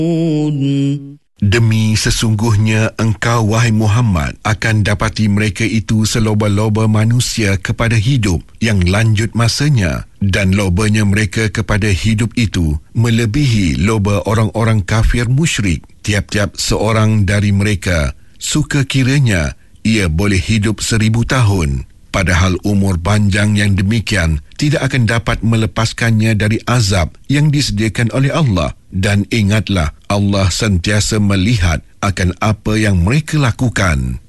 Demi sesungguhnya engkau, wahai Muhammad, akan dapati mereka itu seloba-loba manusia kepada hidup yang lanjut masanya, dan lobanya mereka kepada hidup itu melebihi loba orang-orang kafir musyrik. Tiap-tiap seorang dari mereka suka kiranya ia boleh hidup 1000 tahun. Padahal umur panjang yang demikian tidak akan dapat melepaskannya dari azab yang disediakan oleh Allah. Dan ingatlah, Allah sentiasa melihat akan apa yang mereka lakukan.